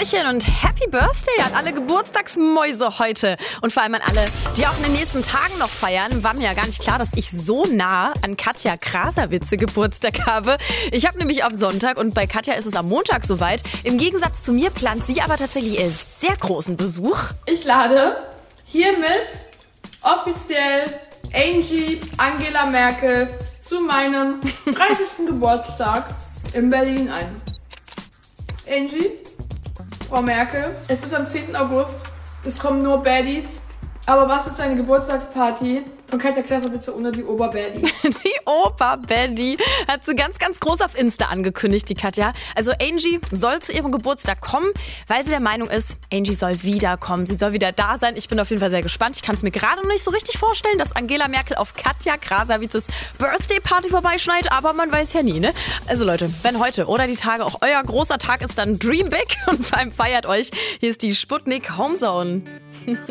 Hallöchen und Happy Birthday an alle Geburtstagsmäuse heute. Und vor allem an alle, die auch in den nächsten Tagen noch feiern. War mir ja gar nicht klar, dass ich so nah an Katja Krasavice Geburtstag habe. Ich habe nämlich am Sonntag und bei Katja ist es am Montag soweit. Im Gegensatz zu mir plant sie aber tatsächlich einen sehr großen Besuch. Ich lade hiermit offiziell Angie Angela Merkel zu meinem 30. Geburtstag in Berlin ein. Angie, Frau Merkel, es ist am 10. August, es kommen nur Baddies, aber was ist eine Geburtstagsparty von Katja Krasavice ohne die Oberbaddy? Die Oberbaddy hat sie ganz, ganz groß auf Insta angekündigt, die Katja. Also Angie soll zu ihrem Geburtstag kommen, weil sie der Meinung ist, Angie soll wiederkommen. Sie soll wieder da sein. Ich bin auf jeden Fall sehr gespannt. Ich kann es mir gerade noch nicht so richtig vorstellen, dass Angela Merkel auf Katja Krasavices Birthday-Party vorbeischneit, aber man weiß ja nie, ne? Also Leute, wenn heute oder die Tage auch euer großer Tag ist, dann dream big und vor allem feiert euch. Hier ist die Sputnik Homezone.